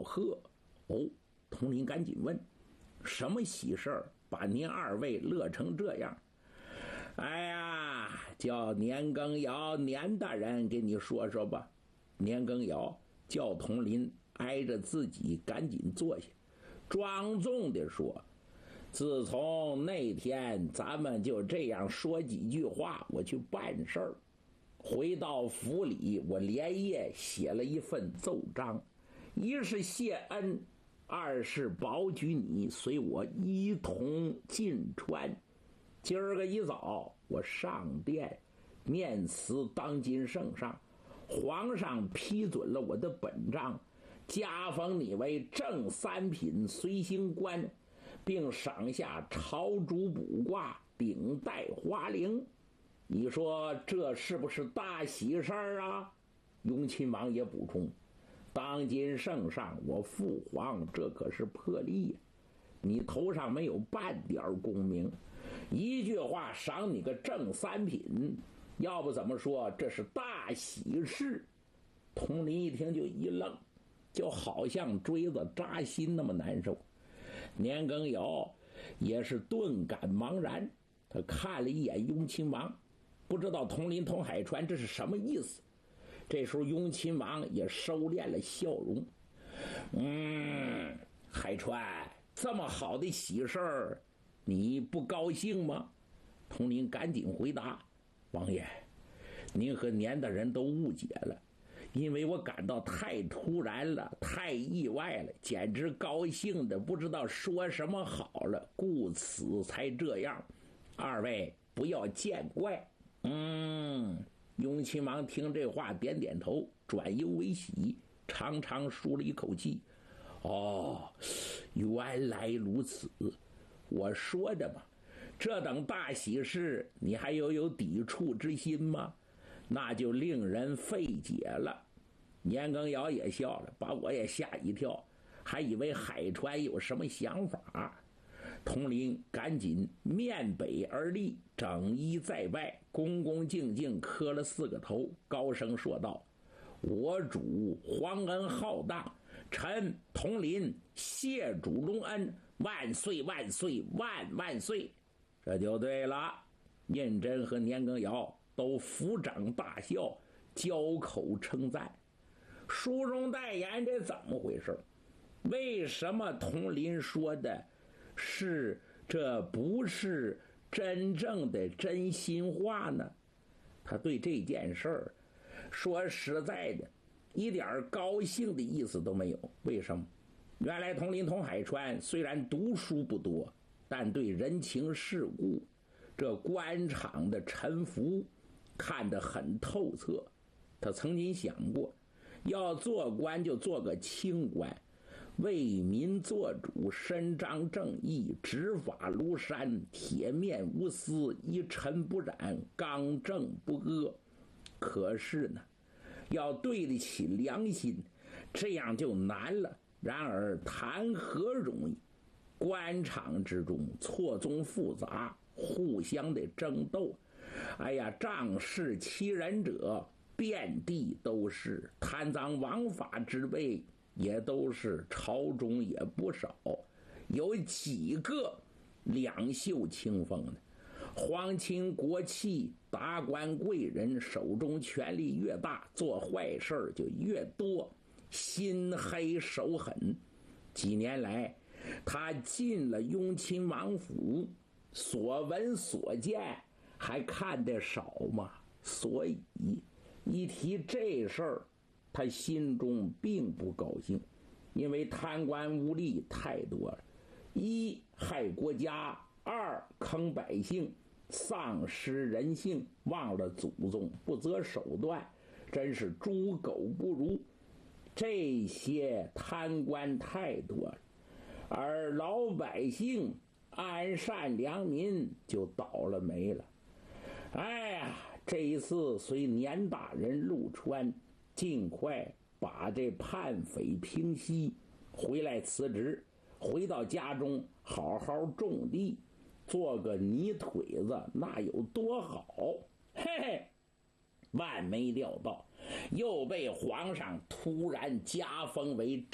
贺。哦，统领赶紧问，什么喜事儿把您二位乐成这样？哎呀，叫年羹尧年大人给你说说吧。年羹尧叫统领挨着自己赶紧坐下，庄重地说，自从那天咱们就这样说几句话，我去办事儿，回到府里，我连夜写了一份奏章，一是谢恩，二是保举你随我一同进川。今儿个一早，我上殿念辞当今圣上，皇上批准了我的本章，加封你为正三品随行官，并赏下朝珠卜卦，顶戴花翎。你说这是不是大喜事儿啊？雍亲王也补充，当今圣上，我父皇这可是破例呀，你头上没有半点功名，一句话赏你个正三品，要不怎么说这是大喜事？统领一听就一愣，就好像锥子扎心那么难受。年羹尧也是顿感茫然，他看了一眼雍亲王，不知道统领统海川这是什么意思。这时候雍亲王也收敛了笑容，海川，这么好的喜事儿，你不高兴吗？统领赶紧回答，王爷，您和年大人都误解了，因为我感到太突然了，太意外了，简直高兴的不知道说什么好了，故此才这样，二位不要见怪。雍亲王听这话点点头，转忧为喜，长长舒了一口气。哦，原来如此，我说的嘛，这等大喜事你还有抵触之心吗？那就令人费解了。年羹尧也笑了，把我也吓一跳，还以为海川有什么想法。统领赶紧面北而立，整衣在外，恭恭敬敬磕了4个头，高声说道，我主皇恩浩荡，臣统领谢主隆恩，万岁万岁万万岁。这就对了。胤禛和年羹尧都抚掌大笑，交口称赞。书中代言，这怎么回事？为什么统领说的是这不是真正的真心话呢？他对这件事儿说实在的一点高兴的意思都没有。为什么？原来统领统海川虽然读书不多，但对人情世故，这官场的沉浮看得很透彻。他曾经想过，要做官就做个清官，为民做主，伸张正义，执法如山，铁面无私，一尘不染，刚正不阿。可是呢，要对得起良心，这样就难了。然而谈何容易？官场之中错综复杂，互相的争斗，哎呀，仗势欺人者遍地都是，贪赃枉法之辈也都是，朝中也不少，有几个两袖清风的。皇亲国戚、达官贵人手中权力越大，做坏事就越多，心黑手狠。几年来他进了雍亲王府，所闻所见还看得少吗？所以一提这事儿，他心中并不高兴，因为贪官污吏太多了，一害国家，二坑百姓，丧失人性，忘了祖宗，不择手段，真是猪狗不如。这些贪官太多了，而老百姓安善良民就倒了霉了。哎呀，这一次随年大人入川，尽快把这叛匪平息，回来辞职，回到家中好好种地，做个泥腿子，那有多好？嘿嘿，万没料到，又被皇上突然加封为